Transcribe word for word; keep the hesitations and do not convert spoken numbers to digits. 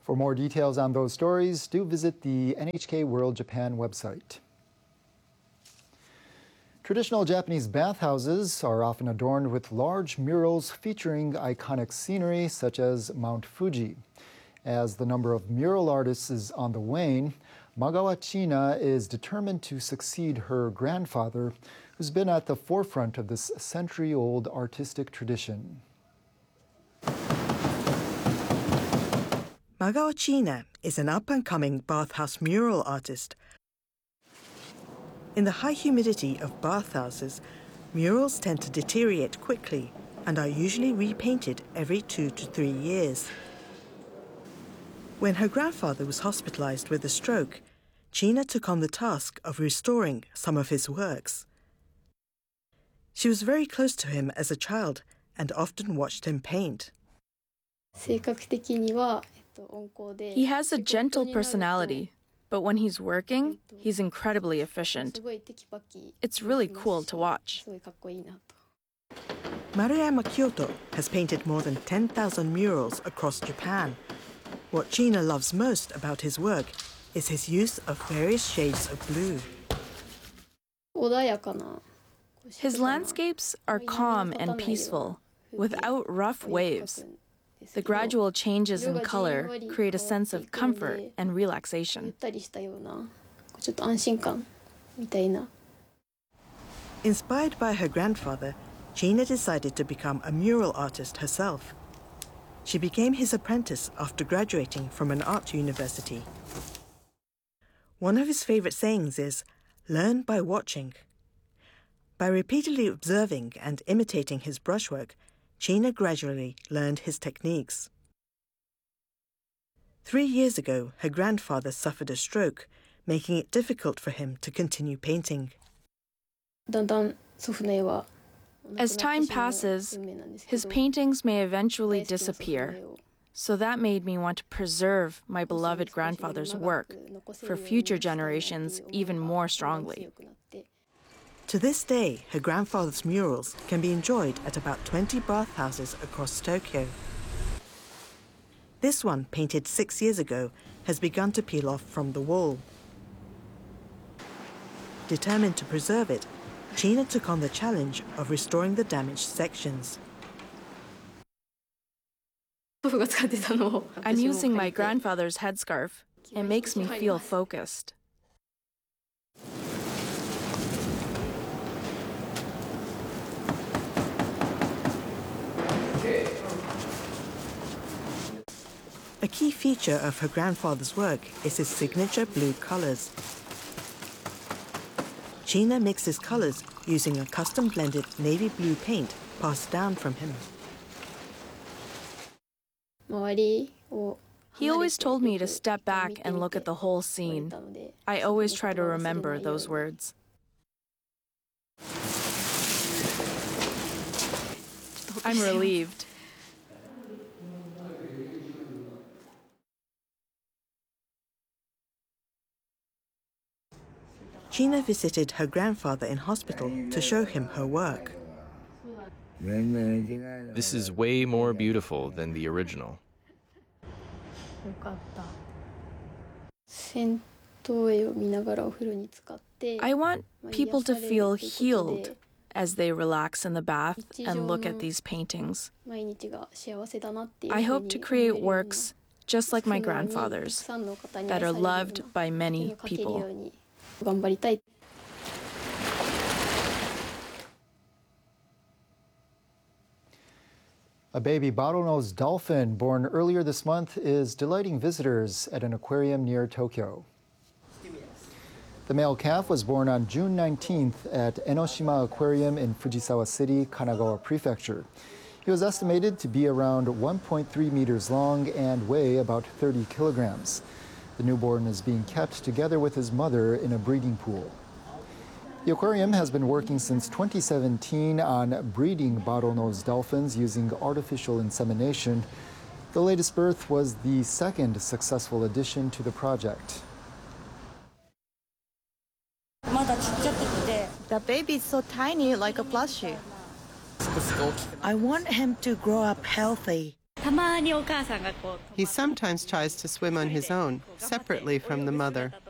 For more details on those stories, do visit the N H K World Japan website. Traditional Japanese bathhouses are often adorned with large murals featuring iconic scenery such as Mount Fuji. As the number of mural artists is on the wane, Magawa China is determined to succeed her grandfather, who's been at the forefront of this century-old artistic tradition. Magawa China is an up-and-coming bathhouse mural artist. In the high humidity of bathhouses, murals tend to deteriorate quickly and are usually repainted every two to three years. When her grandfather was hospitalized with a stroke, China took on the task of restoring some of his works. She was very close to him as a child and often watched him paint. He has a gentle personality, but when he's working, he's incredibly efficient. It's really cool to watch. Maruyama Kyoto has painted more than ten thousand murals across Japan. What China loves most about his work is his use of various shades of blue. His landscapes are calm and peaceful, without rough waves. The gradual changes in color create a sense of comfort and relaxation. Inspired by her grandfather, China decided to become a mural artist herself. She became his apprentice after graduating from an art university. One of his favorite sayings is, "Learn by watching." By repeatedly observing and imitating his brushwork, China gradually learned his techniques. Three years ago, her grandfather suffered a stroke, making it difficult for him to continue painting. As time passes, his paintings may eventually disappear, so that made me want to preserve my beloved grandfather's work for future generations even more strongly. To this day, her grandfather's murals can be enjoyed at about twenty bathhouses across Tokyo. This one, painted six years ago, has begun to peel off from the wall. Determined to preserve it, China took on the challenge of restoring the damaged sections. I'm using my grandfather's headscarf. It makes me feel focused. A key feature of her grandfather's work is his signature blue colors. China mixes colors using a custom-blended navy blue paint passed down from him. He always told me to step back and look at the whole scene. I always try to remember those words. I'm relieved. China visited her grandfather in hospital to show him her work. This is way more beautiful than the original. I want people to feel healed as they relax in the bath and look at these paintings. I hope to create works just like my grandfather's that are loved by many people. A baby bottlenose dolphin born earlier this month is delighting visitors at an aquarium near Tokyo. The male calf was born on June nineteenth at Enoshima Aquarium in Fujisawa City, Kanagawa Prefecture. He was estimated to be around one point three meters long and weigh about thirty kilograms. The newborn is being kept together with his mother in a breeding pool. The aquarium has been working since twenty seventeen on breeding bottlenose dolphins using artificial insemination. The latest birth was the second successful addition to the project. The baby is so tiny, like a plushie. I want him to grow up healthy. He sometimes tries to swim on his own, separately from the mother.